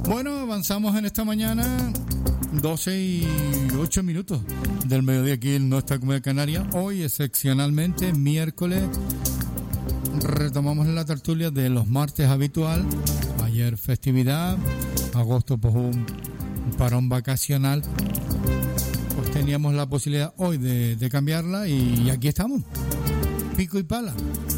Bueno, avanzamos en esta mañana, 12:08 del mediodía aquí en nuestra Comunidad Canaria. Hoy, excepcionalmente, miércoles, retomamos la tertulia de los martes habitual. Ayer festividad, agosto pues un parón vacacional. Pues teníamos la posibilidad hoy de cambiarla y aquí estamos, pico y pala.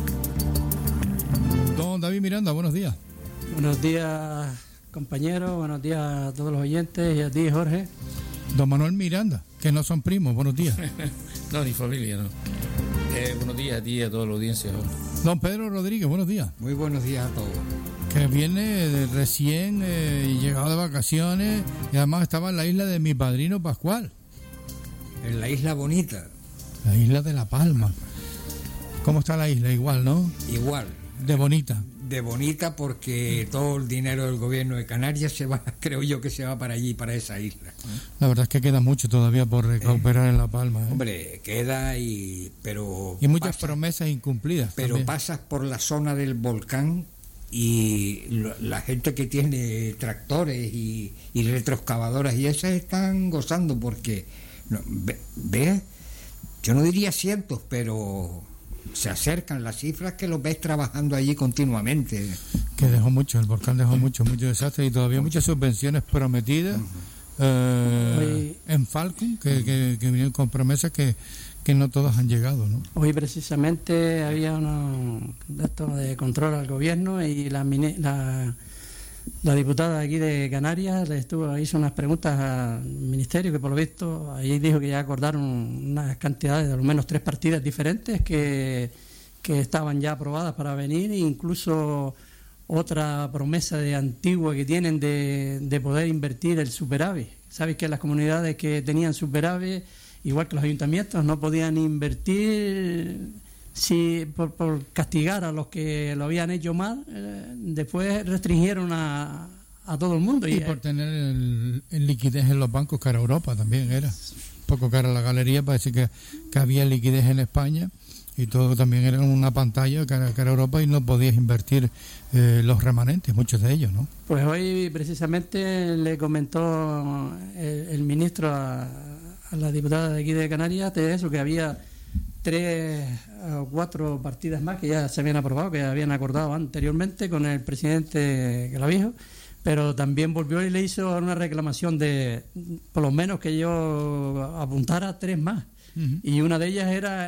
Don David Miranda, buenos días. Buenos días, compañeros, buenos días a todos los oyentes y a ti, Jorge. Don Manuel Miranda, que no son primos, buenos días. No, ni familia, no. Buenos días a ti y a toda la audiencia. Don Pedro Rodríguez, buenos días. Muy buenos días a todos. Que viene recién llegado de vacaciones y además estaba en la isla de mi padrino Pascual. En la isla bonita. La isla de La Palma. ¿Cómo está la isla? Igual, ¿no? Igual. De bonita. De bonita porque todo el dinero del gobierno de Canarias se va, creo yo que se va para allí, para esa isla. La verdad es que queda mucho todavía por recuperar en La Palma. Hombre, queda pero y muchas promesas incumplidas. Pero también pasas por la zona del volcán y la gente que tiene tractores y retroexcavadoras y esas están gozando porque, ¿ves? Yo no diría cientos, pero se acercan las cifras que los ves trabajando allí continuamente. Que dejó mucho, el volcán dejó mucho desastre y todavía muchas subvenciones prometidas en Falcon que vinieron con promesas que no todas han llegado, ¿no? Hoy precisamente había unos datos de control al gobierno y la diputada de aquí de Canarias hizo unas preguntas al ministerio que por lo visto ahí dijo que ya acordaron unas cantidades de al menos 3 partidas diferentes que estaban ya aprobadas para venir e incluso otra promesa de antigua que tienen de poder invertir el superávit. Sabes que las comunidades que tenían superávit, igual que los ayuntamientos, no podían invertir por castigar a los que lo habían hecho mal. Después restringieron a todo el mundo. Y por tener el liquidez en los bancos cara a Europa también era. Un poco cara a la galería, parece que había liquidez en España y todo también era una pantalla cara a Europa y no podías invertir los remanentes, muchos de ellos, ¿no? Pues hoy precisamente le comentó el ministro a la diputada de aquí de Canarias de eso, que había 3 o 4 partidas más que ya se habían aprobado, que habían acordado anteriormente con el presidente Clavijo, pero también volvió y le hizo una reclamación de por lo menos que yo apuntara 3 más. Uh-huh. Y una de ellas era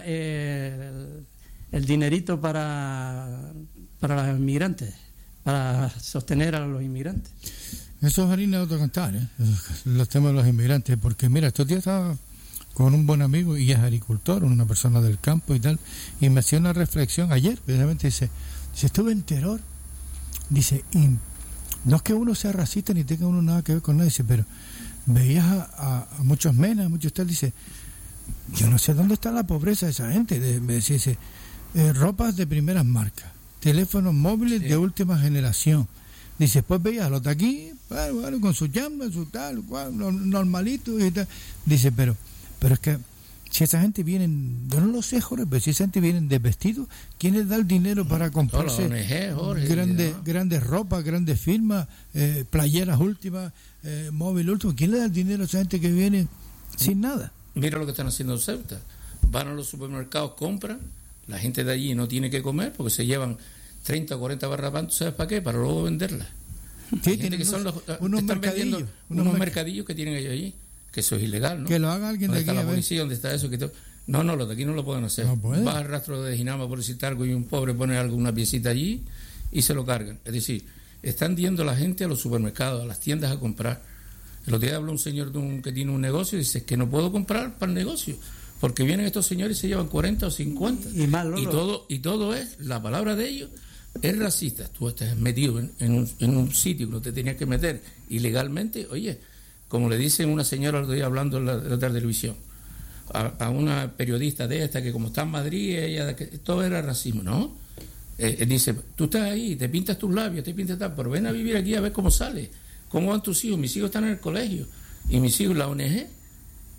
el dinerito para los inmigrantes, para sostener a los inmigrantes. Eso es harina de otro cantar, los temas de los inmigrantes, porque mira, estos días estaba con un buen amigo y es agricultor, una persona del campo y tal, y me hacía una reflexión ayer, precisamente dice, estuve en Teror, dice, y no es que uno sea racista ni tenga uno nada que ver con nada, dice, pero veías a muchos menas, muchos tal, dice, yo no sé dónde está la pobreza de esa gente, dice, ropas de primeras marcas, teléfonos móviles de última generación. Dice, después veías a los de aquí, bueno, con su llama, su tal, normalito y tal. Dice, pero es que si esa gente viene, yo no lo sé, Jorge, pero si esa gente viene de vestido, ¿quién les da el dinero para comprarse grandes ropas, grandes firmas, playeras últimas, móvil último? ¿Quién le da el dinero a esa gente que viene sin nada? Mira lo que están haciendo en Ceuta. Van a los supermercados, compran, la gente de allí no tiene que comer porque se llevan 30 o 40 barras pan, ¿sabes para qué? Para luego venderlas. Sí, tienen que son unos mercadillos que tienen ellos allí, que eso es ilegal, ¿no? Que lo haga alguien de aquí. ¿Dónde está la policía? ¿Dónde está eso? No, los de aquí no lo pueden hacer. No puede. Vas al rastro de Jinama por decirte algo y un pobre pone alguna piecita allí y se lo cargan. Es decir, están yendo la gente a los supermercados, a las tiendas a comprar. El otro día habló un señor que tiene un negocio y dice que no puedo comprar para el negocio porque vienen estos señores y se llevan 40 o 50 y todo es, la palabra de ellos es racista. Tú estás metido en un sitio que no te tenías que meter ilegalmente. Oye, como le dicen una señora el otro día hablando en la televisión a una periodista de esta que como está en Madrid ella que todo era racismo, ¿no? Dice, tú estás ahí, te pintas tus labios, te pintas tal, pero ven a vivir aquí a ver cómo sale, cómo van tus hijos. Mis hijos están en el colegio y mis hijos la ONG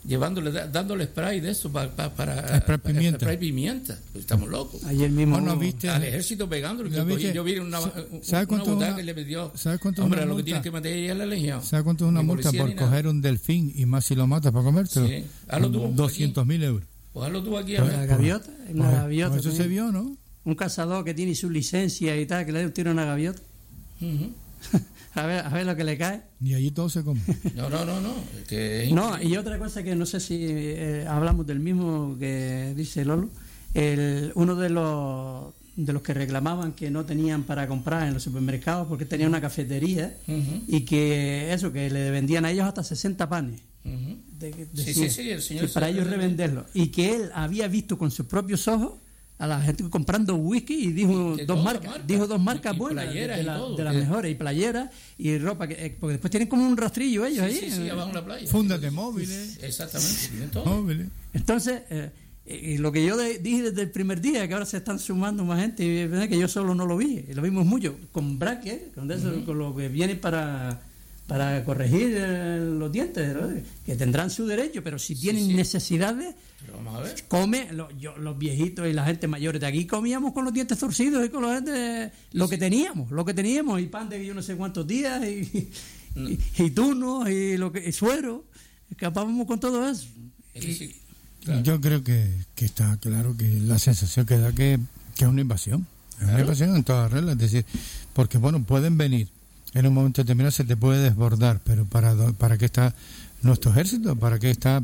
dándole spray de eso para spray pimienta. Estamos locos. Ayer mismo al ejército pegándolo. Yo vi una butaca que le pidió. ¿Sabes cuánto hombre, es una lo que multa? tiene que meter ella es la legión. ¿Sabes cuánto es una multa por coger un delfín y más si lo matas para comértelo? Sí. Hazlo tú 200.000 euros. Pues hazlo tú aquí. La gaviota. Una gaviota. Eso se vio, ¿no? Un cazador que tiene su licencia y tal, que le dé un tiro a una gaviota. A ver lo que le cae. Y allí todo se come. No. No, y otra cosa que no sé si hablamos del mismo que dice Lolo. Uno de los que reclamaban que no tenían para comprar en los supermercados porque tenía una cafetería y que le vendían a ellos hasta 60 panes. Sí, el señor para ellos revenderlo. Y que él había visto con sus propios ojos a la gente comprando whisky y dijo dos marcas buenas de las mejores, y playeras y ropa, porque después tienen como un rastrillo ellos ahí. Sí, abajo en la playa. Fundas de móviles. Exactamente, tienen todo. Móviles. Entonces, y lo que yo dije desde el primer día, que ahora se están sumando más gente, y es verdad que yo solo no lo vi, lo vimos mucho, con brackets, con lo que viene para corregir los dientes, ¿no? Que tendrán su derecho, pero si tienen necesidades, pero vamos a ver. Los viejitos y la gente mayores de aquí comíamos con los dientes torcidos y con los dientes lo que teníamos, y pan de yo no sé cuántos días, y tunos, y suero, escapábamos con todo eso. Claro. Yo creo que está claro que la sensación que da que es una invasión. Es una invasión en todas reglas, es decir, porque pueden venir en un momento determinado, se te puede desbordar, pero ¿para qué está nuestro ejército? ¿Para qué está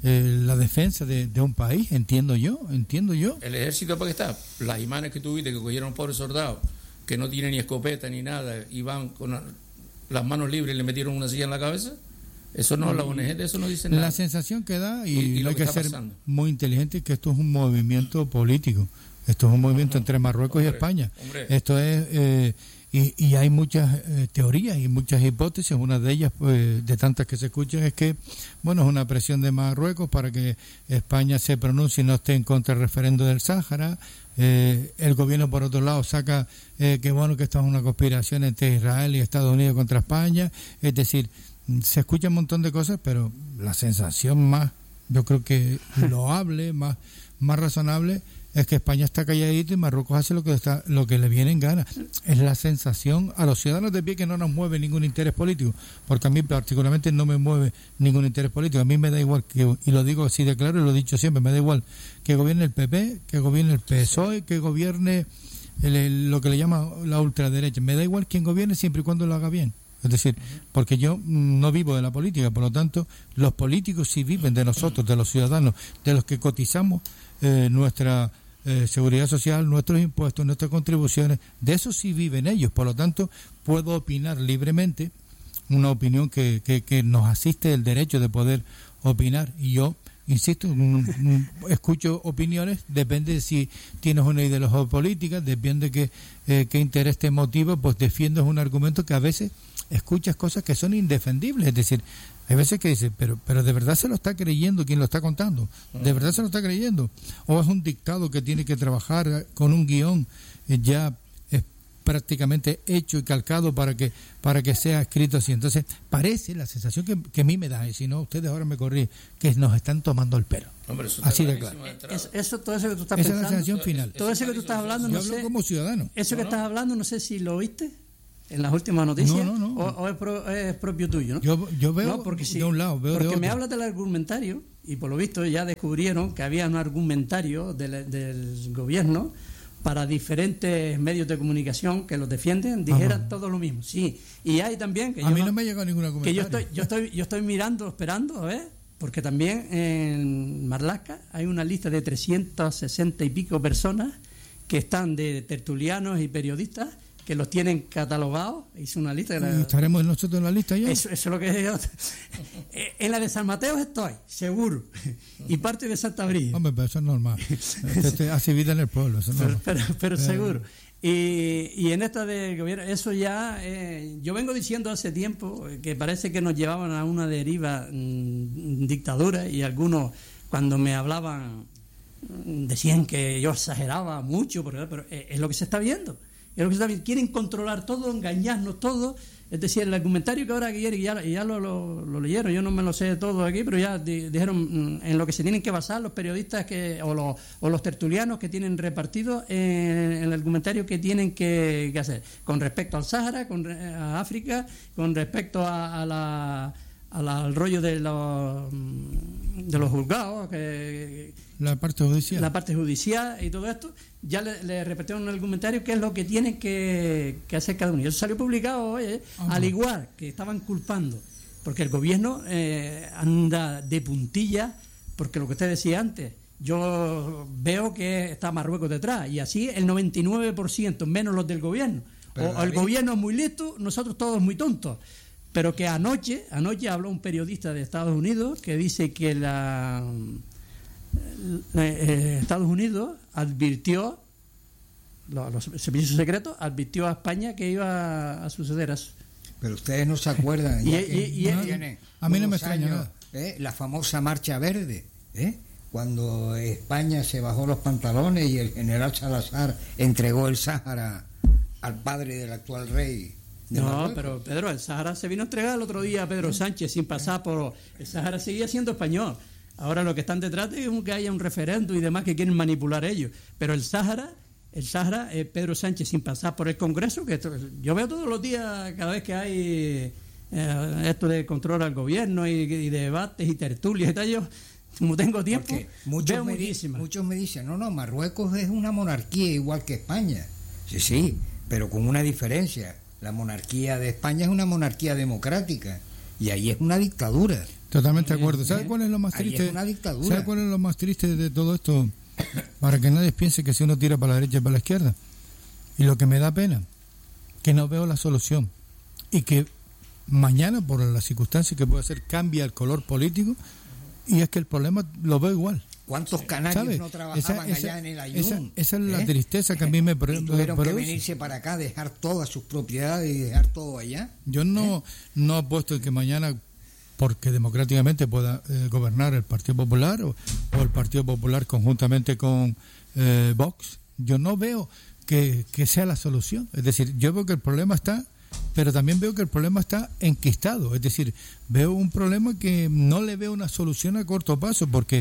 la defensa de un país? Entiendo yo. ¿El ejército para qué está? Las imanes que tuviste que cogieron pobres soldados que no tienen ni escopeta ni nada y van con las manos libres y le metieron una silla en la cabeza. Eso no, la ONG de eso no dice nada. La sensación que da, y lo hay que que ser pasando. muy inteligente, que esto es un movimiento político. Esto es un movimiento entre Marruecos y España. Esto es... Y hay muchas teorías y muchas hipótesis. Una de ellas, de tantas que se escuchan, es que, es una presión de Marruecos para que España se pronuncie y no esté en contra del referendo del Sáhara. El gobierno, por otro lado, saca que esto es una conspiración entre Israel y Estados Unidos contra España. Es decir, se escucha un montón de cosas, pero la sensación más, yo creo que loable, más razonable, es que España está calladito y Marruecos hace lo que le viene en gana. Es la sensación a los ciudadanos de pie que no nos mueve ningún interés político, porque a mí particularmente no me mueve ningún interés político. A mí me da igual, y lo digo así de claro y lo he dicho siempre, me da igual que gobierne el PP, que gobierne el PSOE, que gobierne lo que le llama la ultraderecha. Me da igual quién gobierne siempre y cuando lo haga bien. Es decir, porque yo no vivo de la política, por lo tanto, los políticos sí viven de nosotros, de los ciudadanos, de los que cotizamos nuestra seguridad social, nuestros impuestos, nuestras contribuciones, de eso sí viven ellos. Por lo tanto, puedo opinar libremente, una opinión que nos asiste el derecho de poder opinar. Y yo, insisto, escucho opiniones, depende de si tienes una ideología política, depende de qué interés te motiva, pues defiendes un argumento que a veces escuchas cosas que son indefendibles. Es decir, hay veces que dices, pero ¿de verdad se lo está creyendo quien lo está contando? ¿De verdad se lo está creyendo? ¿O es un dictado que tiene que trabajar con un guión ya prácticamente hecho y calcado para que sea escrito así? Entonces, parece la sensación que a mí me da, y si no, ustedes ahora me corrigen, que nos están tomando el pelo. Hombre, así de claro. Todo eso que tú estás pensando. Esa es la sensación final. Todo eso que tú estás hablando, yo hablo como ciudadano. Eso que estás hablando, no sé si lo oíste en las últimas noticias. No. O es propio tuyo, ¿no? Yo veo de un lado, veo de otro. Porque me hablas del argumentario, y por lo visto ya descubrieron que había un argumentario del gobierno para diferentes medios de comunicación que los defienden, dijeran todo lo mismo. Sí, y hay también... a mí no me ha llegado ningún comentario. Que yo estoy mirando, esperando, a ver, porque también en Marlaska hay una lista de 360 y pico personas que están de tertulianos y periodistas que los tienen catalogados. Hice una lista. ¿Estaremos nosotros en la lista ya? Eso es lo que yo... En la de San Mateo estoy, seguro. Y parte de Santa Brilla. Hombre, pero eso es normal. Hace vida en el pueblo, eso es normal. Pero seguro. Y en esta de gobierno, eso ya... yo vengo diciendo hace tiempo que parece que nos llevaban a una deriva dictadura, y algunos, cuando me hablaban, decían que yo exageraba mucho, pero es lo que se está viendo. Es lo que también quieren controlar todo, engañarnos todo. Es decir, el argumentario que ahora quieren, ya lo leyeron, yo no me lo sé todo aquí, pero ya dijeron en lo que se tienen que basar los periodistas o los tertulianos que tienen repartido en el argumentario que tienen que hacer con respecto al Sáhara, a África, con respecto al rollo de los juzgados, la parte judicial y todo esto. Ya le repetieron un argumentario qué es lo que tienen que hacer cada uno. Y eso salió publicado hoy, al igual que estaban culpando, porque el gobierno anda de puntilla, porque lo que usted decía antes, yo veo que está Marruecos detrás, y así el 99%, menos los del gobierno. O el gobierno es muy listo, nosotros todos muy tontos. Pero que anoche habló un periodista de Estados Unidos que dice que Estados Unidos advirtió, los servicios secretos advirtió a España que iba a suceder eso. Pero ustedes no se acuerdan. A mí no me extraña nada. La famosa Marcha Verde, cuando España se bajó los pantalones y el general Salazar entregó el Sáhara al padre del actual rey. No, pero Pedro, el Sáhara se vino a entregar el otro día a Pedro Sánchez sin pasar por... El Sáhara seguía siendo español. Ahora lo que están detrás es que haya un referéndum y demás que quieren manipular ellos. Pero el Sáhara, Pedro Sánchez sin pasar por el Congreso, que yo veo todos los días, cada vez que hay esto de control al gobierno y debates y tertulias y tal, yo, como tengo tiempo, muchos me dicen, no, Marruecos es una monarquía igual que España. Sí, pero con una diferencia. La monarquía de España es una monarquía democrática y ahí es una dictadura. Totalmente de acuerdo. ¿Sabe cuál es lo más triste? Ahí es una dictadura. ¿Sabe cuál es lo más triste de todo esto? Para que nadie piense que si uno tira para la derecha y para la izquierda. Y lo que me da pena, que no veo la solución. Y que mañana, por las circunstancias que puede hacer, cambia el color político. Y es que el problema lo veo igual. ¿Cuántos canarios no trabajaban allá en el Ayun? Esa es la tristeza que a mí me produce. Tuvieron que venirse para acá, dejar todas sus propiedades y dejar todo allá. Yo no apuesto en que mañana, porque democráticamente pueda gobernar el Partido Popular o el Partido Popular conjuntamente con Vox, yo no veo que sea la solución. Es decir, yo veo que el problema está, pero también veo que el problema está enquistado. Es decir, veo un problema que no le veo una solución a corto plazo, porque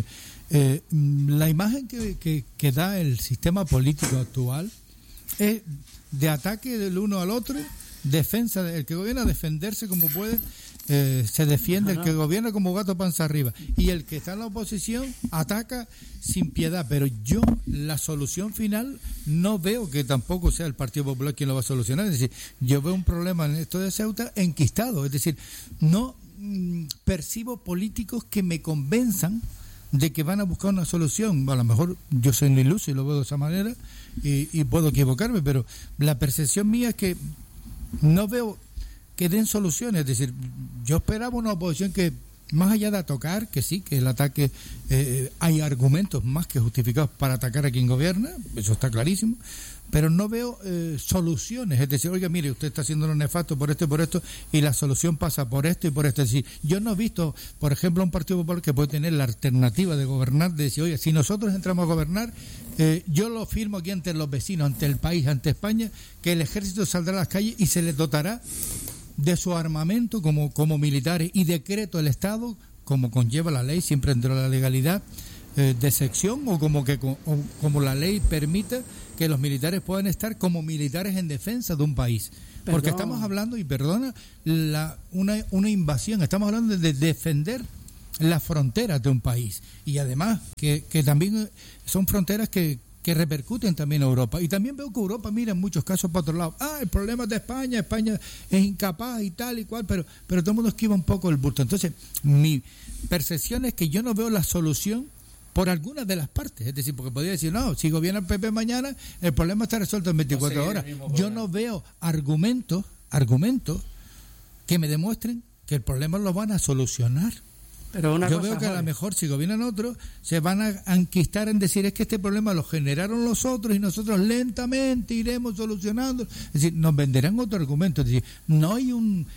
la imagen que da el sistema político actual es de ataque del uno al otro, defensa, el que gobierna defenderse como puede, se defiende, el que gobierna como gato panza arriba, y el que está en la oposición ataca sin piedad. Pero yo la solución final no veo que tampoco sea el Partido Popular quien lo va a solucionar. Es decir, yo veo un problema en esto de Ceuta enquistado. Es decir, no percibo políticos que me convenzan de que van a buscar una solución. A lo mejor yo soy un iluso y lo veo de esa manera y puedo equivocarme, pero la percepción mía es que no veo que den soluciones. Es decir, yo esperaba una oposición que, más allá de atacar, que sí, que el ataque, hay argumentos más que justificados para atacar a quien gobierna, eso está clarísimo, pero no veo soluciones. Es decir, oiga, mire, usted está haciendo lo nefasto por esto y por esto, y la solución pasa por esto y por esto. Es decir, yo no he visto, por ejemplo, un Partido Popular que puede tener la alternativa de gobernar, de decir, oye, si nosotros entramos a gobernar, yo lo firmo aquí ante los vecinos, ante el país, ante España, que el ejército saldrá a las calles y se les dotará de su armamento como militares, y decreto el Estado, como conlleva la ley, siempre dentro de la legalidad, de sección, o como la ley permita que los militares puedan estar como militares en defensa de un país. Porque estamos hablando, y perdona, una invasión, estamos hablando de defender las fronteras de un país, y además que también son fronteras que repercuten también en Europa. Y también veo que Europa mira en muchos casos para otro lado. El problema es de España es incapaz y tal y cual, pero todo el mundo esquiva un poco el bulto. Entonces, mi percepción es que yo no veo la solución por algunas de las partes. Es decir, porque podría decir, no, si gobierna el PP mañana, el problema está resuelto en 24 horas. Yo no veo argumentos que me demuestren que el problema lo van a solucionar. Pero yo veo que a lo mejor si gobiernan otros se van a enquistar en decir, es que este problema lo generaron los otros y nosotros lentamente iremos solucionando. Es decir, nos venderán otro argumento. Es decir, no hay un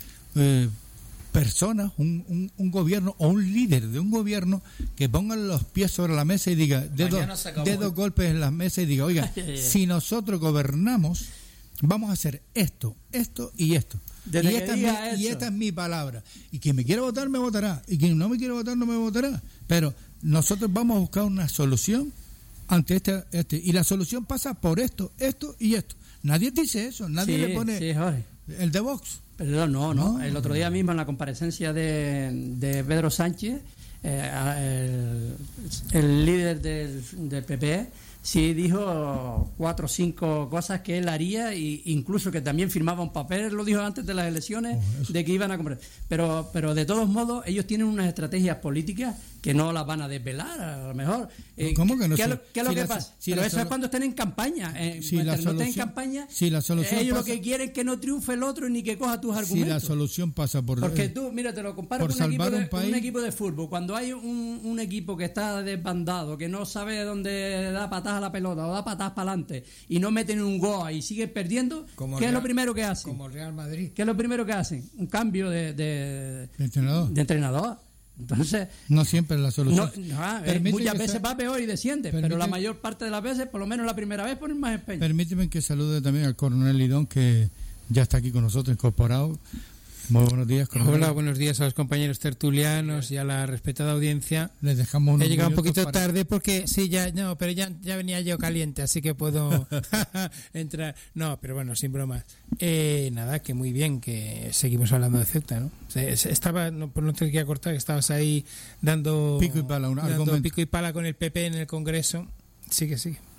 gobierno o un líder de un gobierno que ponga los pies sobre la mesa y diga, dedos golpes en la mesa y diga, oiga, si nosotros gobernamos, vamos a hacer esto y esto. Desde Y que esta, diga y eso. esta es mi palabra. Y quien me quiera votar, me votará. Y quien no me quiere votar, no me votará. Pero nosotros vamos a buscar una solución ante este. Y la solución pasa por esto y esto. Nadie dice eso. Nadie Sí, le pone sí, Jorge. el de Vox. Perdón, no. No. El otro día mismo en la comparecencia de Pedro Sánchez, el líder del PP, sí dijo 4 o 5 cosas que él haría, e incluso que también firmaba un papel, lo dijo antes de las elecciones, de que iban a comprar. Pero de todos modos, ellos tienen unas estrategias políticas que no las van a desvelar, a lo mejor. ¿Cómo que no? ¿Qué es lo Si que la- pasa? si Pero la eso solu- es cuando estén en campaña. Si la Mientras no estén en solución- campaña, si la solución ellos pasa- lo que quieren es que no triunfe el otro ni que coja tus Si argumentos. la solución pasa por... Porque tú, mira, te lo comparo por con un equipo, salvar de, un país. un equipo de fútbol. Cuando hay un equipo que está desbandado, que no sabe dónde da patadas a la pelota o da patadas para adelante y no meten un gol y sigue perdiendo, Como ¿qué es lo Real- primero que hacen? Como Real Madrid. ¿Qué es lo primero que hacen? Un cambio de entrenador. entrenador. Entonces, No siempre es la solución. Permite muchas que veces sea- va peor y desciende, pero permite- la mayor parte de las veces, por lo menos la primera vez, ponen más empeño. Permíteme que salude también al coronel Lidón, que ya está aquí con nosotros incorporado. Muy buenos días, coronel. Hola, buenos días a los compañeros tertulianos y a la respetada audiencia. Les dejamos unos He llegado un minutos poquito para- tarde porque sí, pero ya venía yo caliente, así que puedo entrar. No, pero bueno, sin bromas. Nada, que muy bien, que seguimos hablando de Ceuta, ¿no? Estaba, no, por no te quería cortar, que estabas ahí dando Pico y pala, un dando argumento. pico y pala con el PP en el Congreso. Sigue.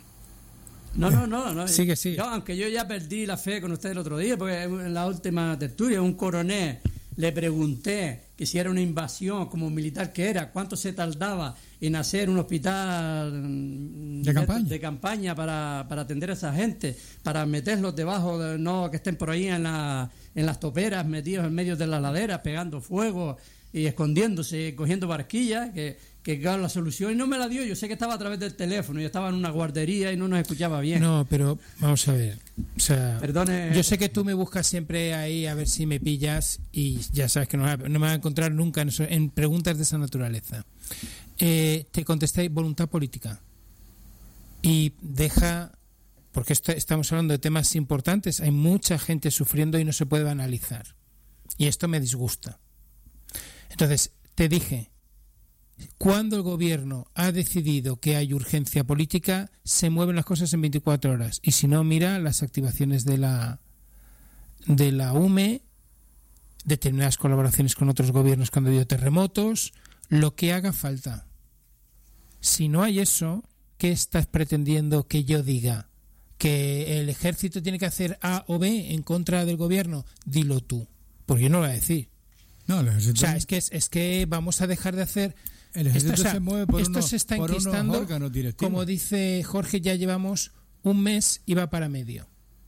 No. Sigue. Aunque yo ya perdí la fe con usted el otro día, porque en la última tertulia, un coronel le pregunté que si era una invasión como militar que era, cuánto se tardaba en hacer un hospital de campaña para atender a esa gente, para meterlos debajo, no que estén por ahí en las toperas, metidos en medio de las laderas, pegando fuego y escondiéndose, cogiendo barquillas, que claro, la solución, y no me la dio. Yo sé que estaba a través del teléfono, yo estaba en una guardería y no nos escuchaba bien. No, pero vamos a ver. O sea, Perdone. yo sé que tú me buscas siempre ahí a ver si me pillas y ya sabes que no me vas a encontrar nunca en preguntas de esa naturaleza. Te contesté voluntad política. Y deja, porque estamos hablando de temas importantes, hay mucha gente sufriendo y no se puede banalizar. Y esto me disgusta. Entonces, te dije, cuando el gobierno ha decidido que hay urgencia política, se mueven las cosas en 24 horas. Y si no, mira las activaciones de la UME, determinadas colaboraciones con otros gobiernos cuando ha habido terremotos, lo que haga falta. Si no hay eso, ¿qué estás pretendiendo que yo diga? ¿Que el ejército tiene que hacer A o B en contra del gobierno? Dilo tú, porque yo no lo voy a decir. No, el ejército, O sea, es que vamos a dejar de hacer... el ejército Esto, o sea, se mueve por, esto se está por unos enquistando, órganos directivos. como dice Jorge, ya llevamos un mes y va para medio.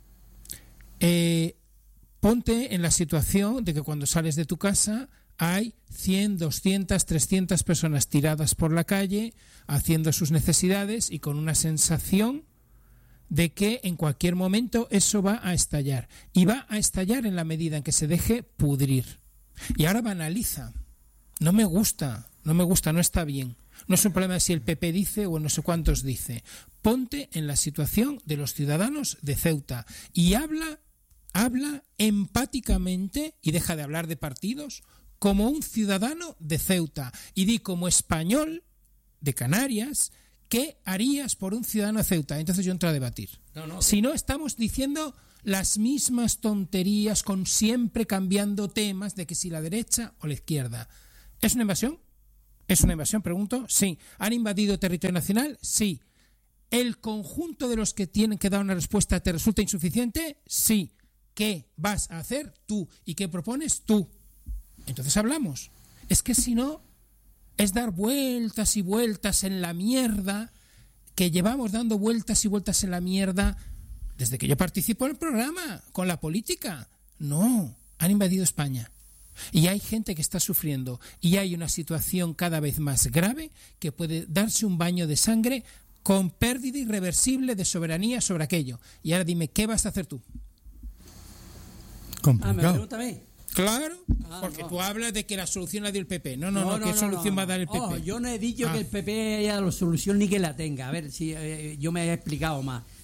Ponte en la situación de que cuando sales de tu casa hay 100, 200, 300 personas tiradas por la calle haciendo sus necesidades y con una sensación de que en cualquier momento eso va a estallar. Y va a estallar en la medida en que se deje pudrir. Y ahora banaliza. No me gusta, no está bien. No es un problema de si el PP dice o no sé cuántos dice. Ponte en la situación de los ciudadanos de Ceuta y habla empáticamente y deja de hablar de partidos como un ciudadano de Ceuta y di como español de Canarias ¿qué harías por un ciudadano de Ceuta? Entonces yo entro a debatir. Si no, estamos diciendo las mismas tonterías con siempre cambiando temas de que si la derecha o la izquierda. ¿Es una invasión? ¿Es una invasión? Pregunto. Sí. ¿Han invadido territorio nacional? Sí. ¿El conjunto de los que tienen que dar una respuesta te resulta insuficiente? Sí. ¿Qué vas a hacer tú? ¿Y qué propones tú? Entonces hablamos. Es que si no, es dar vueltas y vueltas en la mierda, que llevamos dando vueltas y vueltas en la mierda desde que yo participo en el programa, con la política. No, han invadido España. Y hay gente que está sufriendo y hay una situación cada vez más grave que puede darse un baño de sangre con pérdida irreversible de soberanía sobre aquello. Y ahora dime, ¿qué vas a hacer tú? Complicado. ¿Me pregunta a mí? Claro, porque no. tú hablas de que la solución la dio el PP. No, ¿qué solución va a dar el PP? Yo no he dicho que el PP haya la solución ni que la tenga. A ver, si yo me he explicado más.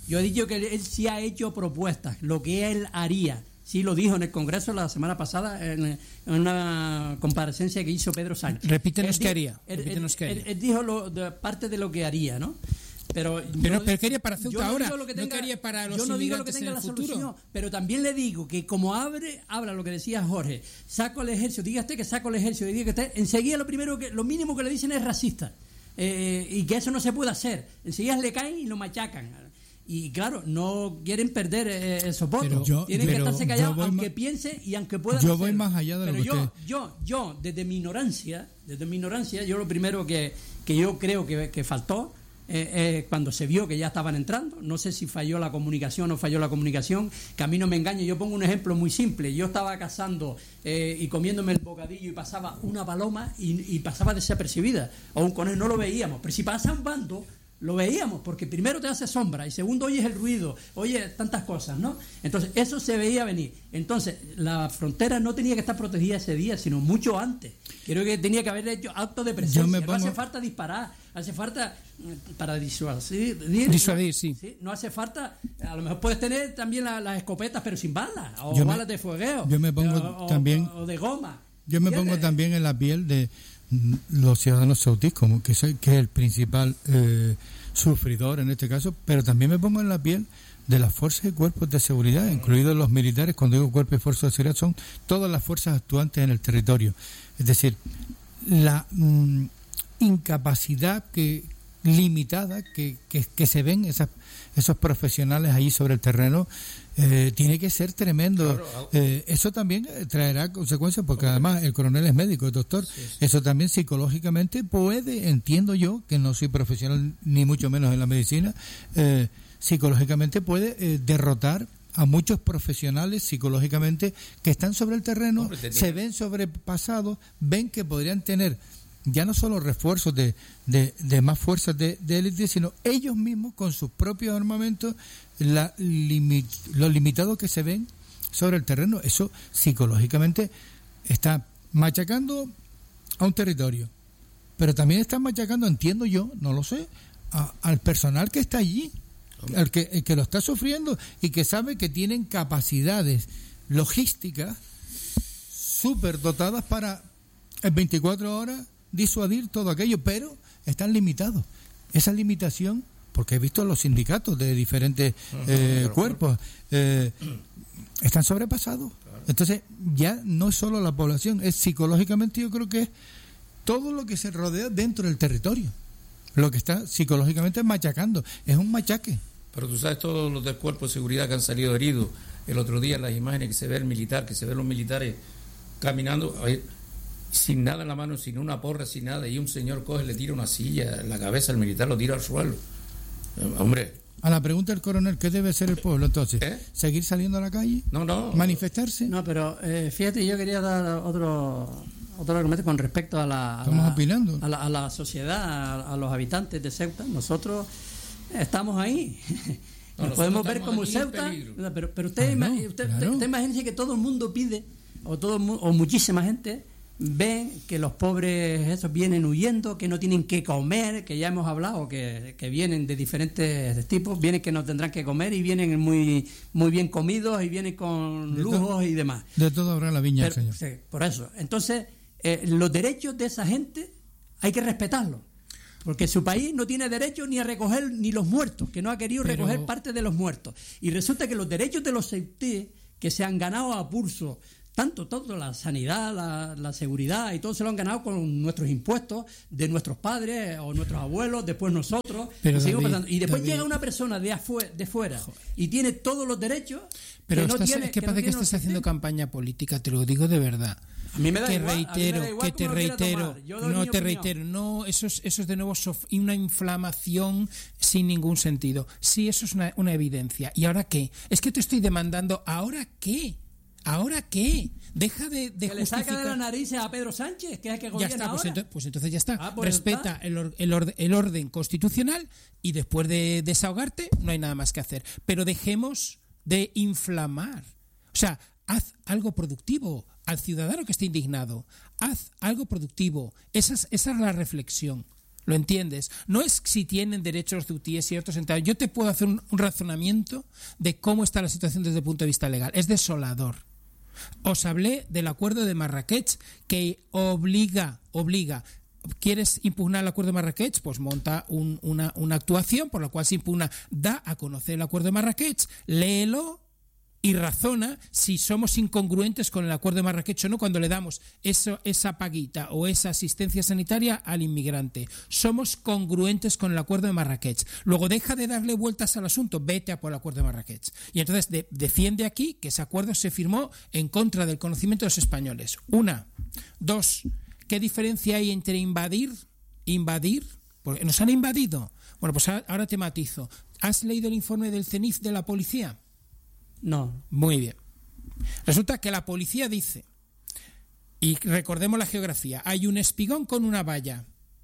Yo he dicho que él sí ha hecho propuestas, lo que él haría. Sí, lo dijo en el Congreso la semana pasada, en una comparecencia que hizo Pedro Sánchez. Repítenos qué haría. Él dijo parte de lo que haría, ¿no? Pero ¿qué haría para Ceuta ahora? No quería para los inmigrantes en el futuro. Solución, pero también le digo que como habla lo que decía Jorge, saco el ejército, diga usted que saco el ejército, diga que usted, enseguida lo mínimo que le dicen es racista. Y que eso no se puede hacer. Enseguida le caen y lo machacan. Y claro, no quieren perder esos votos. Tienen que estarse callados, aunque piense y aunque puedan. Yo voy más allá de lo que usted. Yo, desde mi ignorancia, yo lo primero que yo creo que faltó cuando se vio que ya estaban entrando, no sé si falló la comunicación o no falló la comunicación, que a mí no me engañe. Yo pongo un ejemplo muy simple. Yo estaba cazando y comiéndome el bocadillo y pasaba una paloma y pasaba desapercibida, o un conejo, no lo veíamos, pero si pasa un bando lo veíamos, porque primero te hace sombra y segundo oyes el ruido, oyes tantas cosas, ¿no? Entonces eso se veía venir. Entonces la frontera no tenía que estar protegida ese día, sino mucho antes. Creo que tenía que haber hecho actos de presencia. No hace falta disparar, hace falta para disuadir, sí. No hace falta, a lo mejor puedes tener también las escopetas pero sin balas, o balas de fogueo. Yo me pongo también o de goma. Yo me pongo también en la piel de los ciudadanos saudíes, como que es el principal sufridor en este caso, pero también me pongo en la piel de las fuerzas y cuerpos de seguridad, incluidos los militares. Cuando digo cuerpos y fuerzas de seguridad, son todas las fuerzas actuantes en el territorio. Es decir, la incapacidad limitada que se ven esos profesionales allí sobre el terreno, tiene que ser tremendo. Claro. Eso también traerá consecuencias, porque además el coronel es médico, es doctor. Sí. Eso también psicológicamente puede, entiendo yo, que no soy profesional ni mucho menos en la medicina, psicológicamente puede derrotar a muchos profesionales psicológicamente que están sobre el terreno, se ven sobrepasados, ven que podrían tener ya no solo refuerzos de más fuerzas de élite, sino ellos mismos con sus propios armamentos, los limitados que se ven sobre el terreno. Eso psicológicamente está machacando a un territorio, pero también está machacando, entiendo yo, no lo sé, al personal que está allí, el que lo está sufriendo y que sabe que tienen capacidades logísticas súper dotadas para en 24 horas disuadir todo aquello, pero están limitados. Esa limitación, porque he visto los sindicatos de diferentes cuerpos, están sobrepasados. Entonces ya no es solo la población, es psicológicamente, yo creo que es todo lo que se rodea dentro del territorio, lo que está psicológicamente machacando, es un machaque. Pero tú sabes todos los del cuerpo de seguridad que han salido heridos. El otro día las imágenes que se ve el militar, que se ven los militares caminando sin nada en la mano, sin una porra, sin nada, y un señor coge, le tira una silla en la cabeza al militar, lo tira al suelo. Hombre. A la pregunta del coronel, ¿qué debe hacer el pueblo entonces? ¿Seguir saliendo a la calle? No. ¿Manifestarse? No, pero fíjate, yo quería dar otro argumento con respecto a la sociedad, a los habitantes de Ceuta. Nosotros estamos ahí. Nos podemos ver como Ceuta, pero usted imagínese que todo el mundo pide, o muchísima gente ven que los pobres esos vienen huyendo, que no tienen que comer, que ya hemos hablado, que vienen de diferentes tipos, vienen que no tendrán que comer y vienen muy muy bien comidos y vienen con lujos y demás. De todo habrá la viña, señor. Sí, por eso. Entonces, los derechos de esa gente hay que respetarlos. Porque su país no tiene derecho ni a recoger ni los muertos, que no ha querido recoger parte de los muertos. Y resulta que los derechos de los ceutíes, que se han ganado a pulso, tanto la sanidad, la seguridad, y todo se lo han ganado con nuestros impuestos, de nuestros padres o nuestros abuelos, después nosotros. Pero y después llega una persona de fuera y tiene todos los derechos. Pero es que parece que estás haciendo campaña política, te lo digo de verdad. A mí me da te reitero. No, eso es de nuevo una inflamación sin ningún sentido. Sí, eso es una evidencia. ¿Y ahora qué? Es que te estoy demandando, ¿ahora qué? ¿Ahora qué? Deja de justificar. Le saca de la nariz a Pedro Sánchez, que es el que gobierna ahora. Pues entonces ya está. Respeta el orden constitucional y después de desahogarte no hay nada más que hacer. Pero dejemos de inflamar. O sea, haz algo productivo. Al ciudadano que esté indignado, haz algo productivo. Esa es la reflexión. ¿Lo entiendes? No es si tienen derechos de UTIES y otros enterados. Yo te puedo hacer un razonamiento de cómo está la situación desde el punto de vista legal. Es desolador. Os hablé del acuerdo de Marrakech que obliga. ¿Quieres impugnar el acuerdo de Marrakech? Pues monta una actuación por la cual se impugna. Da a conocer el acuerdo de Marrakech, léelo y razona si somos incongruentes con el acuerdo de Marrakech o no cuando le damos esa paguita o esa asistencia sanitaria al inmigrante. Somos congruentes con el acuerdo de Marrakech. Luego deja de darle vueltas al asunto, vete a por el acuerdo de Marrakech. Y entonces defiende aquí que ese acuerdo se firmó en contra del conocimiento de los españoles. 1. 2. ¿Qué diferencia hay entre invadir? Porque nos han invadido. Bueno, pues ahora te matizo. ¿Has leído el informe del CENIF de la policía? No. Muy bien. Resulta que la policía dice, y recordemos la geografía, hay un espigón con una valla,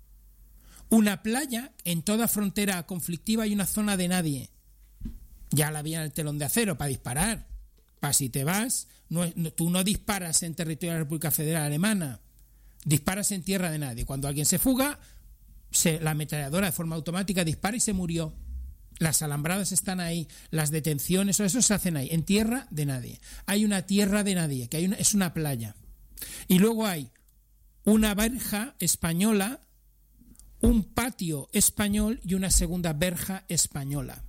una playa, en toda frontera conflictiva hay una zona de nadie. Ya la había en el telón de acero para disparar. Para si te vas, tú no disparas en territorio de la República Federal Alemana, disparas en tierra de nadie. Cuando alguien se fuga, la ametralladora de forma automática dispara y se murió. Las alambradas están ahí, las detenciones, eso se hacen ahí, en tierra de nadie. Hay una tierra de nadie, que es una playa. Y luego hay una verja española, un patio español y una segunda verja española.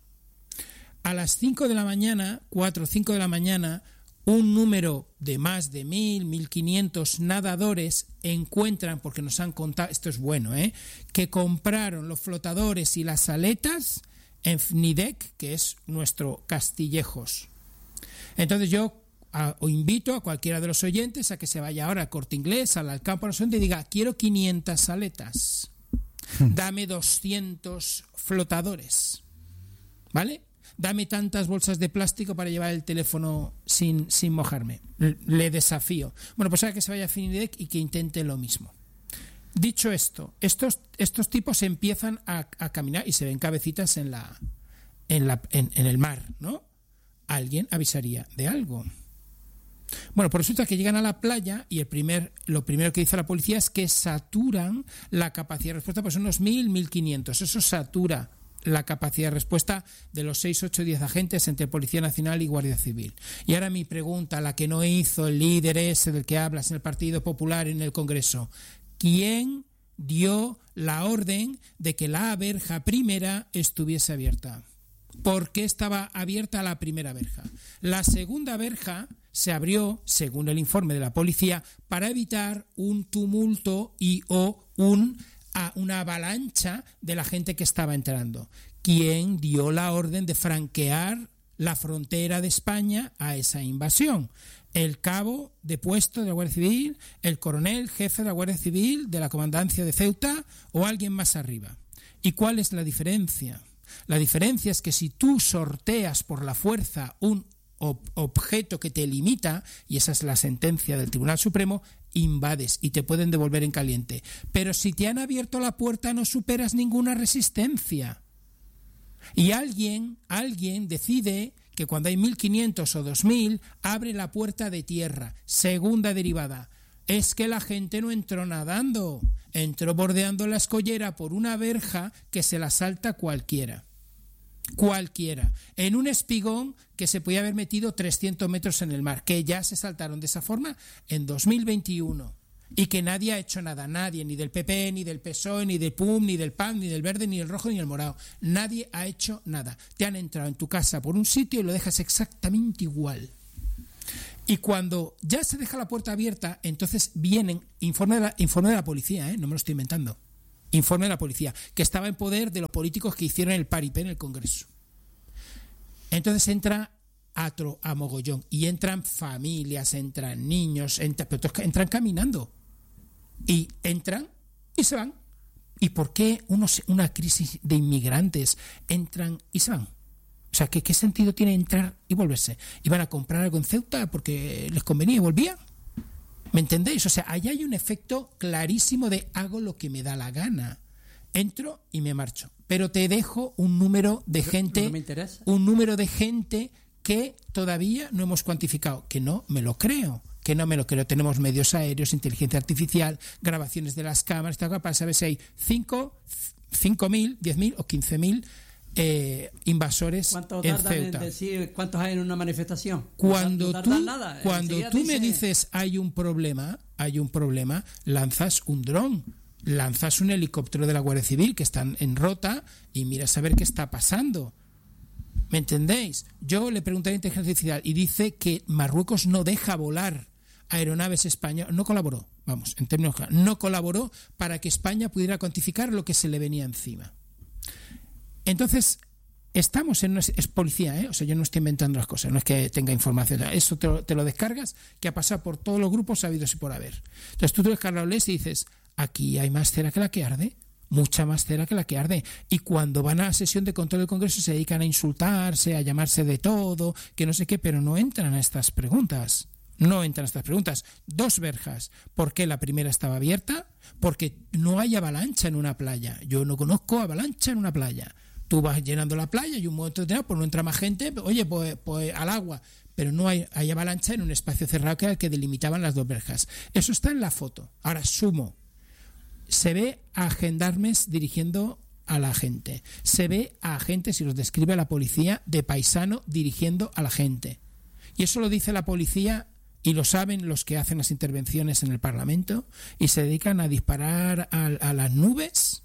A las 5 de la mañana, 4 o 5 de la mañana, un número de más de 1.000, 1.500 nadadores encuentran, porque nos han contado, esto es bueno, que compraron los flotadores y las aletas en Fnidec, que es nuestro Castillejos. Entonces yo os invito a cualquiera de los oyentes a que se vaya ahora al Corte Inglés, al Alcampo y diga, quiero 500 aletas, dame 200 flotadores, ¿vale? Dame tantas bolsas de plástico para llevar el teléfono sin mojarme. Le desafío. Bueno, pues ahora que se vaya a Fnidec y que intente lo mismo. Dicho esto, estos tipos empiezan a caminar y se ven cabecitas en el mar, ¿no? Alguien avisaría de algo. Bueno, pues resulta que llegan a la playa y lo primero que dice la policía es que saturan la capacidad de respuesta, pues son unos 1.000, 1.500. Eso satura la capacidad de respuesta de los 6, 8, 10 agentes entre Policía Nacional y Guardia Civil. Y ahora mi pregunta, la que no hizo el líder ese del que hablas en el Partido Popular en el Congreso: ¿quién dio la orden de que la verja primera estuviese abierta? ¿Por qué estaba abierta la primera verja? La segunda verja se abrió, según el informe de la policía, para evitar un tumulto o una avalancha de la gente que estaba entrando. ¿Quién dio la orden de franquear la frontera de España a esa invasión? El cabo de puesto de la Guardia Civil, el coronel jefe de la Guardia Civil de la comandancia de Ceuta o alguien más arriba. ¿Y cuál es la diferencia? La diferencia es que si tú sorteas por la fuerza un objeto que te limita, y esa es la sentencia del Tribunal Supremo, invades y te pueden devolver en caliente. Pero si te han abierto la puerta no superas ninguna resistencia. Y alguien decide que cuando hay 1.500 o 2.000 abre la puerta de tierra. Segunda derivada. Es que la gente no entró nadando, entró bordeando la escollera por una verja que se la salta cualquiera. En un espigón que se podía haber metido 300 metros en el mar, que ya se saltaron de esa forma en 2021 y que nadie ha hecho nada, nadie, ni del PP, ni del PSOE, ni del PUM, ni del PAN, ni del verde, ni del rojo, ni del morado, nadie ha hecho nada. Te han entrado en tu casa por un sitio y lo dejas exactamente igual. Y cuando ya se deja la puerta abierta, entonces vienen, informe de la policía, no me lo estoy inventando, informe de la policía, que estaba en poder de los políticos que hicieron el paripé en el Congreso. Entonces entra a mogollón, y entran familias, entran niños, pero entran caminando, y entran y se van. ¿Y por qué una crisis de inmigrantes entran y se van? O sea, ¿qué sentido tiene entrar y volverse? ¿Iban a comprar algo en Ceuta porque les convenía y volvían? ¿Me entendéis? O sea, allá hay un efecto clarísimo de hago lo que me da la gana. Entro y me marcho. Pero te dejo un número de gente, no me interesa. Un número de gente que todavía no hemos cuantificado, que no me lo creo. que no me lo creo. Tenemos medios aéreos, inteligencia artificial, grabaciones de las cámaras, para saber si hay 5.000, 10.000 o 15.000 invasores en Ceuta. En decir cuántos hay en una manifestación? Cuando no tú me dices hay un problema, lanzas un dron, lanzas un helicóptero de la Guardia Civil que están en rota y miras a ver qué está pasando. ¿Me entendéis? Yo le pregunté a la inteligencia artificial y dice que Marruecos no deja volar aeronaves españolas, no colaboró, vamos, en términos claros, no colaboró para que España pudiera cuantificar lo que se le venía encima. Entonces, estamos en una... Es policía, o sea, yo no estoy inventando las cosas, no es que tenga información, eso te lo descargas, que ha pasado por todos los grupos habidos y por haber. Entonces tú te descargas, lo lees y dices, aquí hay más cera que la que arde, mucha más cera que la que arde. Y cuando van a la sesión de control del Congreso se dedican a insultarse, a llamarse de todo, que no sé qué, pero no entran a estas preguntas. No entran a estas preguntas. 2 verjas. ¿Por qué la primera estaba abierta? Porque no hay avalancha en una playa. Yo no conozco avalancha en una playa. Tú vas llenando la playa y un momento determinado, pues no entra más gente, oye, pues al agua. Pero no hay avalancha en un espacio cerrado que era el que delimitaban las 2 verjas. Eso está en la foto. Ahora sumo. Se ve a gendarmes dirigiendo a la gente. Se ve a agentes, y los describe la policía, de paisano dirigiendo a la gente. Y eso lo dice la policía y lo saben los que hacen las intervenciones en el Parlamento y se dedican a disparar a las nubes.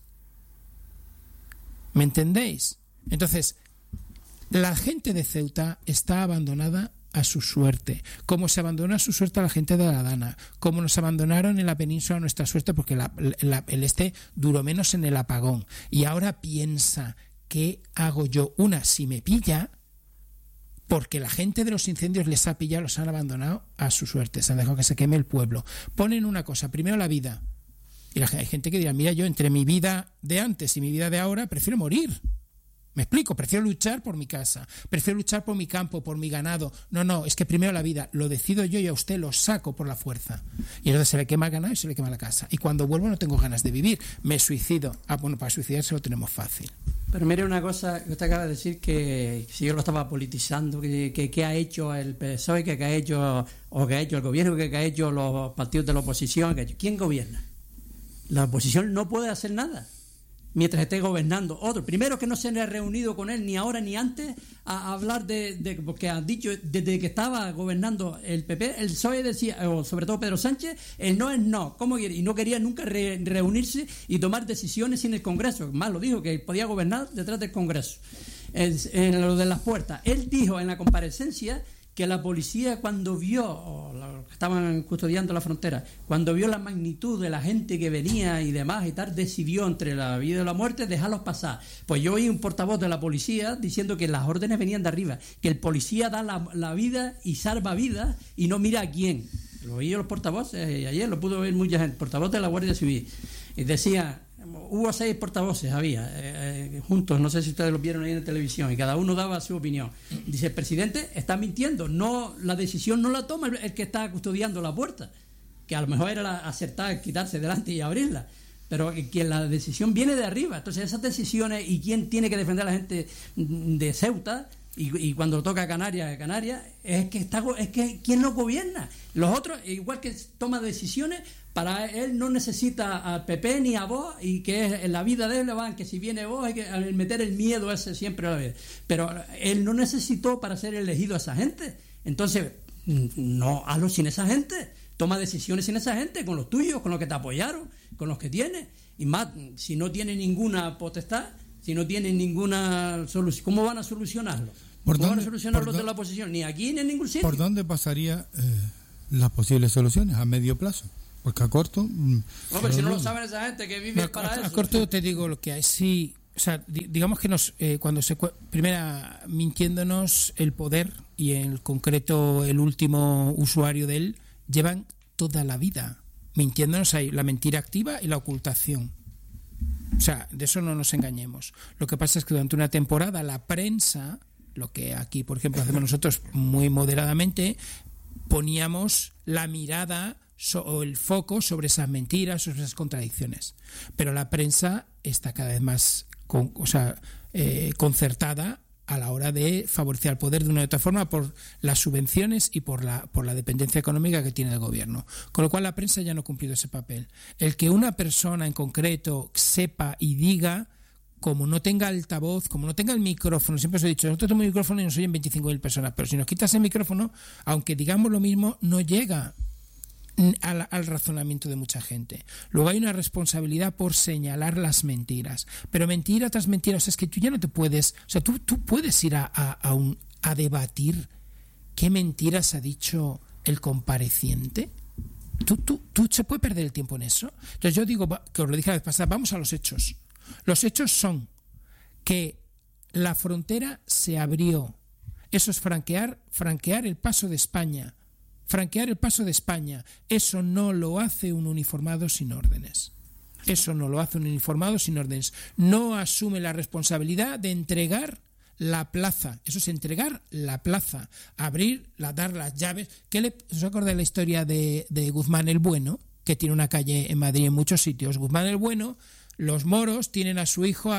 ¿Me entendéis? Entonces, la gente de Ceuta está abandonada a su suerte, como se abandonó a su suerte a la gente de La Dana, como nos abandonaron en la península a nuestra suerte, porque el este duró menos en el apagón. Y ahora piensa, ¿qué hago yo? Si me pilla, porque la gente de los incendios les ha pillado, los han abandonado a su suerte, se han dejado que se queme el pueblo. Ponen una cosa, primero la vida. Y hay gente que dirá, mira, yo entre mi vida de antes y mi vida de ahora prefiero morir. Me explico, prefiero luchar por mi casa, prefiero luchar por mi campo, por mi ganado. No, es que primero la vida, lo decido yo y a usted lo saco por la fuerza. Y entonces se le quema el ganado y se le quema la casa. Y cuando vuelvo no tengo ganas de vivir, me suicido. Bueno, para suicidarse lo tenemos fácil. Pero mire una cosa que usted acaba de decir, que si yo lo estaba politizando, que ha hecho el PSOE, que ha hecho el gobierno, que ha hecho los partidos de la oposición. ¿Quién gobierna? La oposición no puede hacer nada mientras esté gobernando otro. Primero, que no se han reunido con él ni ahora ni antes a hablar de porque han dicho desde que estaba gobernando el PP, el PSOE decía, o sobre todo Pedro Sánchez, el no es no. ¿Cómo quiere? Y no quería nunca reunirse y tomar decisiones sin el Congreso. Más lo dijo, que podía gobernar detrás del Congreso. En lo de las puertas. Él dijo en la comparecencia que la policía, cuando vio, que estaban custodiando la frontera, cuando vio la magnitud de la gente que venía y demás y tal, decidió entre la vida y la muerte dejarlos pasar. Pues yo oí un portavoz de la policía diciendo que las órdenes venían de arriba, que el policía da la vida y salva vidas y no mira a quién. Lo oí los portavoces, y ayer lo pudo oír mucha gente, portavoz de la Guardia Civil, y decía... Hubo 6 portavoces, juntos, no sé si ustedes lo vieron ahí en la televisión, y cada uno daba su opinión. Dice, el presidente está mintiendo, la decisión no la toma el que está custodiando la puerta, que a lo mejor era la acertada, quitarse delante y abrirla, pero que la decisión viene de arriba. Entonces esas decisiones, y quién tiene que defender a la gente de Ceuta, y cuando toca a Canarias, es que ¿quién no gobierna? Los otros, igual que toma decisiones, para él no necesita al PP ni a vos, y que es en la vida de él, que si viene vos hay que meter el miedo ese siempre a la vida. Pero él no necesitó para ser elegido a esa gente. Entonces, no hazlo sin esa gente. Toma decisiones sin esa gente, con los tuyos, con los que te apoyaron, con los que tienes. Y más, si no tiene ninguna potestad, si no tienen ninguna solución, ¿cómo van a solucionarlo? ¿Cómo van a solucionar los de la oposición? Ni aquí ni en ningún sitio. ¿Por dónde pasaría las posibles soluciones a medio plazo? Porque a corto... No, pero si no lo saben esa gente que vive para eso. A corto te digo lo que hay. Sí, o sea, digamos que cuando primera mintiéndonos el poder, y en concreto el último usuario de él, llevan toda la vida mintiéndonos ahí, la mentira activa y la ocultación. O sea, de eso no nos engañemos. Lo que pasa es que durante una temporada la prensa, lo que aquí, por ejemplo, hacemos nosotros muy moderadamente, poníamos la mirada o el foco sobre esas mentiras, sobre esas contradicciones. Pero la prensa está cada vez más concertada a la hora de favorecer al poder de una u otra forma por las subvenciones y por la dependencia económica que tiene el gobierno. Con lo cual la prensa ya no ha cumplido ese papel. El que una persona en concreto sepa y diga, como no tenga altavoz, como no tenga el micrófono, siempre os he dicho, nosotros tenemos un micrófono y nos oyen 25.000 personas, pero si nos quitas el micrófono, aunque digamos lo mismo, no llega al razonamiento de mucha gente. Luego hay una responsabilidad por señalar las mentiras, pero mentira tras mentira, o sea, es que tú ya no te puedes, o sea, tú puedes ir a debatir qué mentiras ha dicho el compareciente. ¿Tú se puede perder el tiempo en eso? Entonces yo digo, que os lo dije la vez pasada, vamos a los hechos. Los hechos son que la frontera se abrió. Eso es franquear el paso de España. Franquear el paso de España. Eso no lo hace un uniformado sin órdenes. Eso no lo hace un uniformado sin órdenes. No asume la responsabilidad de entregar la plaza. Eso es entregar la plaza. Abrir, dar las llaves. ¿Os acordáis de la historia de Guzmán el Bueno? Que tiene una calle en Madrid en muchos sitios. Guzmán el Bueno, los moros tienen a su hijo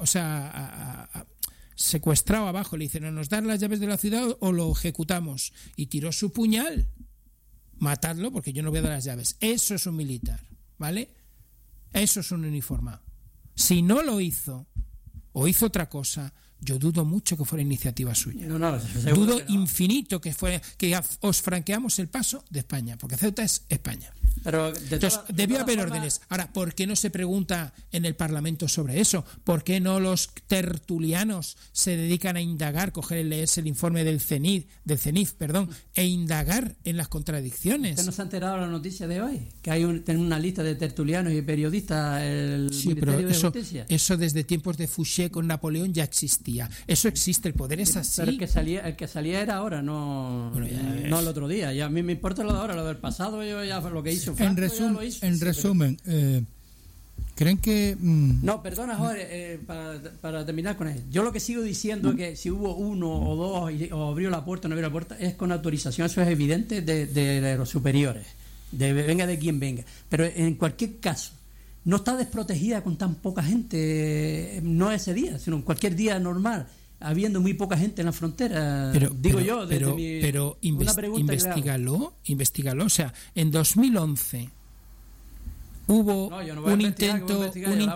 secuestrado abajo. Le dicen, o nos dan las llaves de la ciudad o lo ejecutamos. Y tiró su puñal. Matadlo porque yo no voy a dar las llaves. Eso es un militar, ¿vale? Eso es un uniformado. Si no lo hizo o hizo otra cosa, yo dudo mucho que fuera iniciativa suya. Dudo infinito que os franqueamos el paso de España, porque Ceuta es España. Pero entonces, debió haber órdenes. Ahora, ¿por qué no se pregunta en el Parlamento sobre eso? ¿Por qué no los tertulianos se dedican a indagar, leerse el informe del CENIF, e indagar en las contradicciones? ¿Usted no se ha enterado de la noticia de hoy? Que hay una lista de tertulianos y periodistas el Ministerio de Justicia. Eso desde tiempos de Fouché con Napoleón ya existía. Eso existe, el poder es así. Pero el que salía era ahora, no el otro día. Ya a mí me importa lo de ahora, lo del pasado, yo ya lo que hizo. En resumen, ¿creen que...? No, perdona, Jorge, para terminar con él. Yo lo que sigo diciendo es que si hubo uno o dos, o abrió la puerta o no abrió la puerta, es con autorización, eso es evidente de los superiores, venga de quien venga. Pero en cualquier caso, no está desprotegida con tan poca gente, no ese día, sino en cualquier día normal, habiendo muy poca gente en la frontera. Pero investígalo. O sea, en 2011 hubo un intento.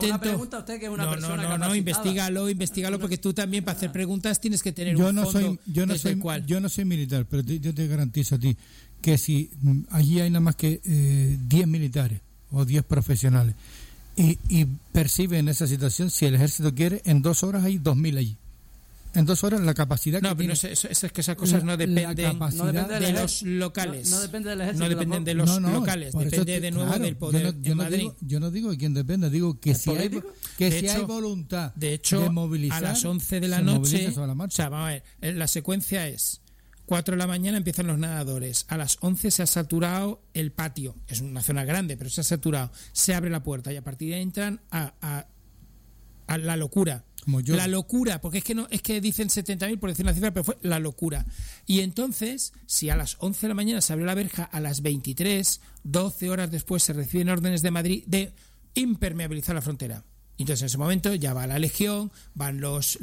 Investígalo, porque tú también para hacer preguntas tienes que tener un fondo. Yo no soy militar, pero yo te garantizo a ti que si allí hay nada más que 10 militares o 10 profesionales y perciben esa situación, si el ejército quiere, en 2 horas hay 2.000 allí. En 2 horas la capacidad que tiene. Es que esas cosas no dependen de los locales. No depende del ejército. No dependen de los locales. Depende de nuevo del poder en Madrid. Yo no digo de quién depende, digo que si hay voluntad de movilizar. A las 11 de la noche, o sea, vamos a ver, la secuencia es 4 de la mañana empiezan los nadadores, a las 11 se ha saturado el patio, es una zona grande, pero se ha saturado, se abre la puerta y a partir de ahí entran a la locura. La locura, porque es que dicen 70.000 por decir una cifra, pero fue la locura. Y entonces, si a las 11 de la mañana se abrió la verja, a las 23, 12 horas después se reciben órdenes de Madrid de impermeabilizar la frontera. Entonces en ese momento ya va la Legión, van los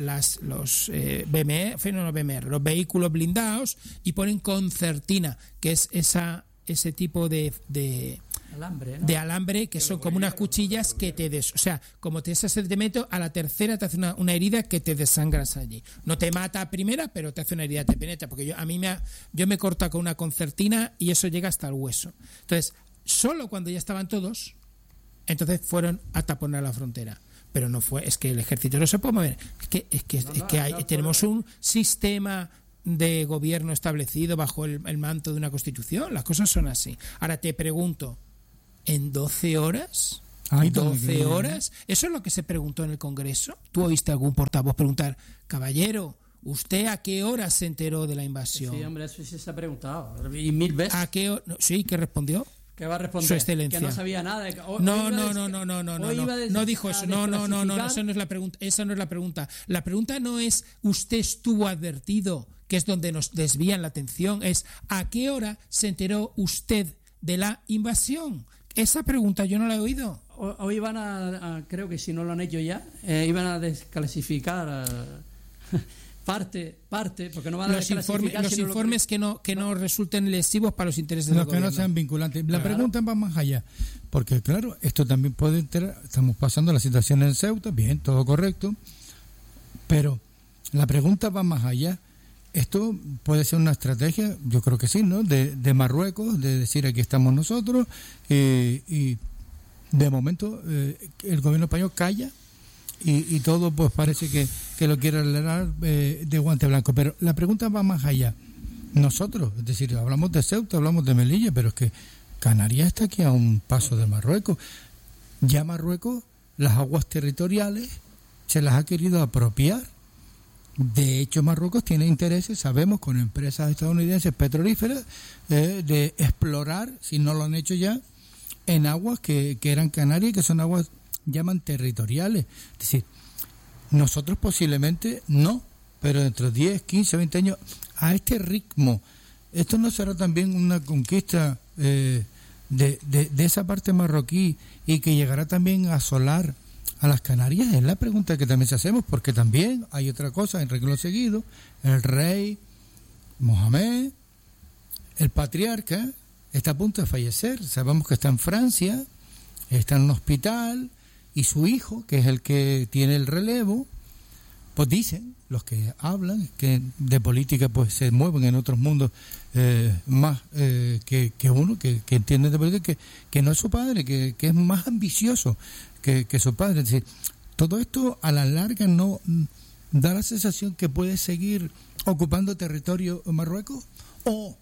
vehículos blindados y ponen concertina, que es ese tipo de alambre, ¿no? De alambre, que son como unas cuchillas que o sea, como te haces el demeto, a la tercera te hace una herida que te desangras allí. No te mata a primera, pero te hace una herida, te penetra, porque yo me corto con una concertina y eso llega hasta el hueso. Entonces, solo cuando ya estaban todos, entonces fueron a taponar la frontera. Pero no fue, es que el ejército no se puede mover. Tenemos un sistema de gobierno establecido bajo el manto de una constitución. Las cosas son así. Ahora te pregunto, ¿en 12 horas? ¿12 horas? ¿Eso es lo que se preguntó en el Congreso? ¿Tú oíste algún portavoz preguntar, caballero, ¿usted a qué hora se enteró de la invasión? Sí, hombre, eso sí se ha preguntado. Y 1000 veces. ¿A qué hora? Sí, ¿qué respondió? ¿Qué va a responder? Su excelencia. Que no sabía nada. No dijo eso. No, esa no es la pregunta. La pregunta no es ¿usted estuvo advertido? Que es donde nos desvían la atención. Es ¿a qué hora se enteró usted de la invasión? Esa pregunta yo no la he oído. Hoy van creo que si no lo han hecho ya, iban a desclasificar Parte, porque no van a los informes que no resulten lesivos para los intereses del gobierno. Los que no sean vinculantes. La pregunta va más allá, porque claro, esto también puede entrar, estamos pasando la situación en Ceuta, bien, todo correcto, pero la pregunta va más allá. Esto puede ser una estrategia, yo creo que sí, ¿no? De Marruecos, de decir aquí estamos nosotros, y de momento el gobierno español calla y todo pues parece que lo quiere arreglar de guante blanco. Pero la pregunta va más allá. Nosotros, es decir, hablamos de Ceuta, hablamos de Melilla, pero es que Canarias está aquí a un paso de Marruecos. Ya Marruecos, las aguas territoriales, se las ha querido apropiar. De hecho, Marruecos tiene intereses, sabemos, con empresas estadounidenses petrolíferas, de explorar, si no lo han hecho ya, en aguas que eran Canarias, que son aguas, llaman territoriales. Es decir, nosotros posiblemente no, pero dentro de 10, 15, 20 años, a este ritmo, ¿esto no será también una conquista de esa parte marroquí y que llegará también a asolar a las Canarias? Es la pregunta que también se hacemos, porque también hay otra cosa en renglón seguido. El rey Mohamed, el patriarca, está a punto de fallecer. Sabemos que está en Francia, está en un hospital, y su hijo, que es el que tiene el relevo, pues dicen los que hablan, que de política pues se mueven en otros mundos más que uno, que entiende de política, que no es su padre, que es más ambicioso que su padre. Es decir, todo esto a la larga no da la sensación que puede seguir ocupando territorio en Marruecos o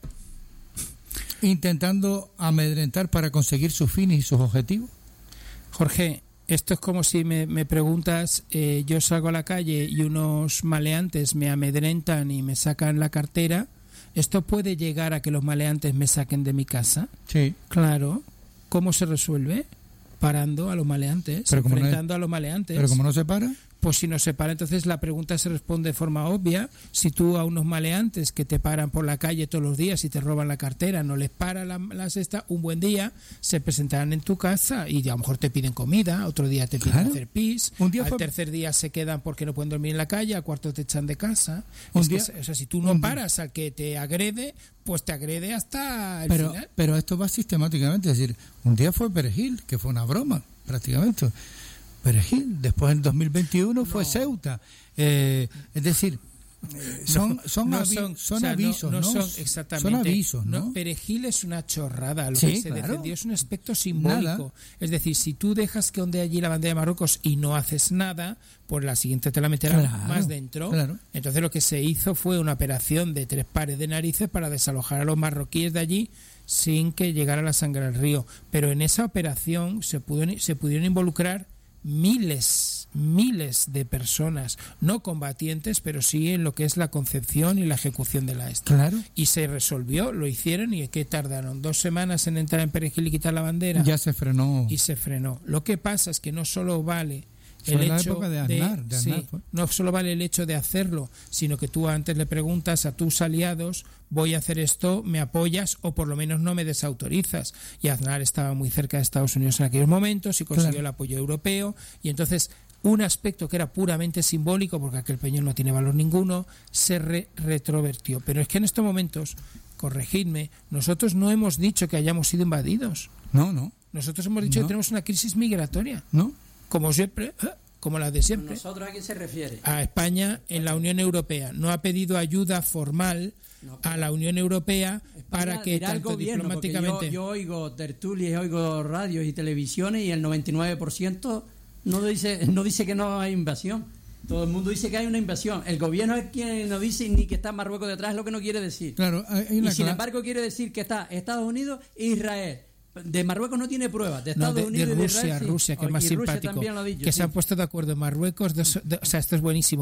intentando amedrentar para conseguir sus fines y sus objetivos. Jorge, esto es como si me preguntas, yo salgo a la calle y unos maleantes me amedrentan y me sacan la cartera. ¿Esto puede llegar a que los maleantes me saquen de mi casa? Sí. Claro. ¿Cómo se resuelve? Parando a los maleantes, enfrentando a los maleantes. ¿Pero como no se para? Pues si no se para, entonces la pregunta se responde de forma obvia. Si tú a unos maleantes que te paran por la calle todos los días y te roban la cartera, no les para la cesta, un buen día se presentarán en tu casa y a lo mejor te piden comida, otro día te piden hacer pis, al tercer día se quedan porque no pueden dormir en la calle, al cuarto te echan de casa. O sea, si tú no paras al que te agrede, pues te agrede hasta el final. Pero esto va sistemáticamente, es decir, un día fue Perejil, que fue una broma prácticamente. Perejil, después en 2021 fue Ceuta. Es decir, son avisos, ¿no? Son exactamente. Son avisos, ¿no? Perejil es una chorrada. Lo que se defendió es un aspecto simbólico. Nada. Es decir, si tú dejas que onde allí la bandera de Marruecos y no haces nada, pues la siguiente te la meterán más dentro. Claro. Entonces lo que se hizo fue una operación de 3 pares de narices para desalojar a los marroquíes de allí sin que llegara la sangre al río. Pero en esa operación se pudieron involucrar miles de personas, no combatientes, pero sí en lo que es la concepción y la ejecución de la esta. Claro. Y se resolvió, lo hicieron, y ¿qué tardaron? 2 semanas en entrar en Perejil y quitar la bandera. Ya se frenó. Y se frenó. Lo que pasa es que no solo vale el hecho no solo vale el hecho de hacerlo, sino que tú antes le preguntas a tus aliados, voy a hacer esto, ¿me apoyas o por lo menos no me desautorizas? Y Aznar estaba muy cerca de Estados Unidos en aquellos momentos y consiguió el apoyo europeo, y entonces un aspecto que era puramente simbólico, porque aquel peñón no tiene valor ninguno, se retrovertió. Pero es que en estos momentos, corregidme, nosotros no hemos dicho que hayamos sido invadidos. No. Nosotros hemos dicho que tenemos una crisis migratoria. No. Como siempre, como la de siempre. ¿Nosotros a quién se refiere? A España en la Unión Europea. No ha pedido ayuda formal a la Unión Europea España para que tanto gobierno, diplomáticamente... Yo oigo tertulias, oigo radios y televisiones y el 99% no dice que no hay invasión. Todo el mundo dice que hay una invasión. El gobierno es quien no dice ni que está Marruecos detrás, es lo que no quiere decir. Claro, y sin embargo quiere decir que está Estados Unidos e Israel. De Marruecos no tiene pruebas, de Estados Unidos de y de Rusia, Israel, sí. Rusia, que es más simpático, que se han puesto de acuerdo en Marruecos, o sea, esto es buenísimo.